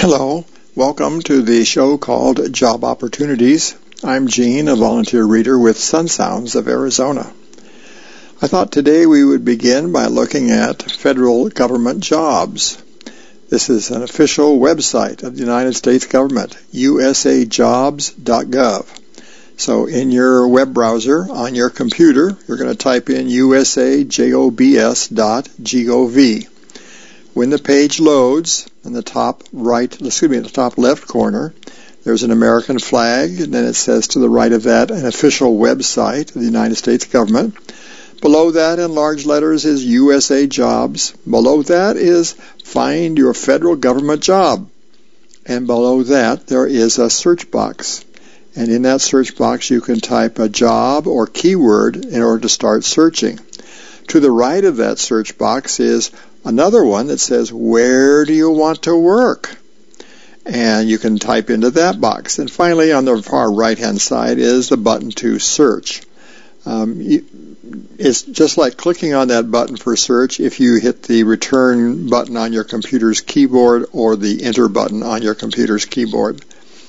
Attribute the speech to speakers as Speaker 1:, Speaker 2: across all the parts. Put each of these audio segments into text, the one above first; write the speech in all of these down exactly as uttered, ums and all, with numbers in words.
Speaker 1: Hello, welcome to the show called Job Opportunities. I'm Gene, a volunteer reader with Sun Sounds of Arizona. I thought today we would begin by looking at federal government jobs. This is an official website of the United States government, U S A jobs dot gov. So in your web browser on your computer, you're going to type in U S A jobs dot gov. When the page loads, in the top right, excuse me, in the top left corner, there's an American flag, and then it says to the right of that, an official website of the United States government. Below that, in large letters, is U S A Jobs. Below that is Find Your Federal Government Job. And below that, there is a search box. And in that search box, you can type a job or keyword in order to start searching. To the right of that search box is another one that says, where do you want to work? And you can type into that box. And finally, on the far right-hand side is the button to search. Um, you, it's just like clicking on that button for search if you hit the return button on your computer's keyboard or the enter button on your computer's keyboard.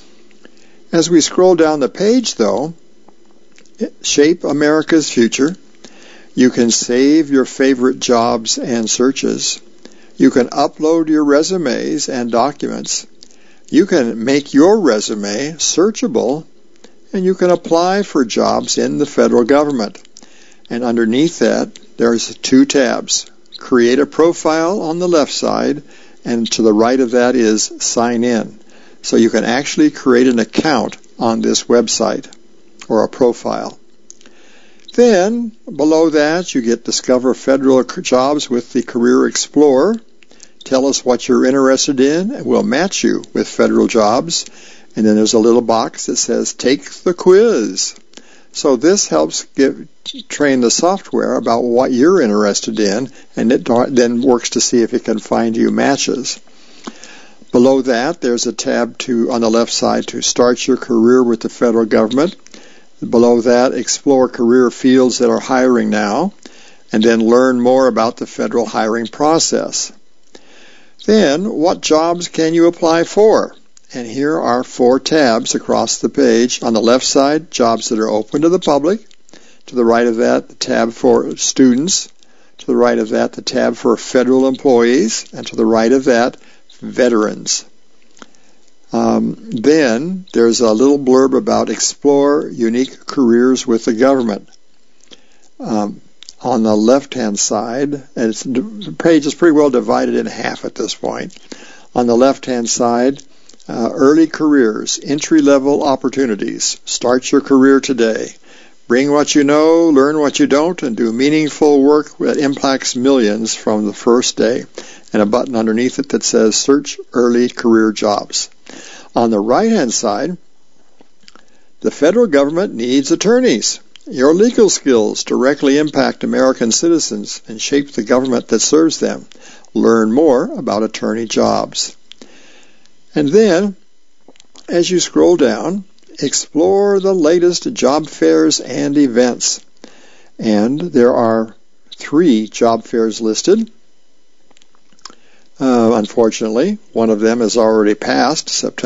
Speaker 1: As we scroll down the page, though, Shape America's Future. You can save your favorite jobs and searches. You can upload your resumes and documents. You can make your resume searchable, and you can apply for jobs in the federal government. And underneath that, there's two tabs. Create a profile on the left side, and to the right of that is Sign In. So you can actually create an account on this website, or a profile. Then, below that, you get Discover Federal Jobs with the Career Explorer. Tell us what you're interested in, and we'll match you with federal jobs. And then there's a little box that says, Take the Quiz. So this helps give, train the software about what you're interested in, and it then works to see if it can find you matches. Below that, there's a tab to on the left side to start your career with the federal government. Below that, explore career fields that are hiring now, and then learn more about the federal hiring process. Then, what jobs can you apply for? And here are four tabs across the page. On the left side, jobs that are open to the public. To the right of that, the tab for students. To the right of that, the tab for federal employees. And to the right of that, veterans. Um, then there's a little blurb about explore unique careers with the government. Um, on the left-hand side, and it's, the page is pretty well divided in half at this point. On the left-hand side, uh, early careers, entry-level opportunities. Start your career today. Bring what you know, learn what you don't, and do meaningful work that impacts millions from the first day. And a button underneath it that says Search Early Career Jobs. On the right-hand side, the federal government needs attorneys. Your legal skills directly impact American citizens and shape the government that serves them. Learn more about attorney jobs. And then, as you scroll down, explore the latest job fairs and events. And there are three job fairs listed. Uh, unfortunately, one of them has already passed, September